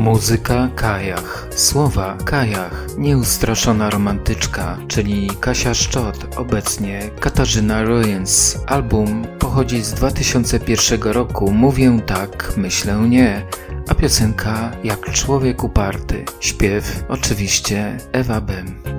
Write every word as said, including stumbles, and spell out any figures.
Muzyka Kajach, słowa Kajach, nieustraszona romantyczka, czyli Kasia Szczot, obecnie Katarzyna Ruins. Album pochodzi z dwa tysiące pierwszego roku, mówię tak, myślę nie, a piosenka jak człowiek uparty. Śpiew oczywiście Ewa Bem.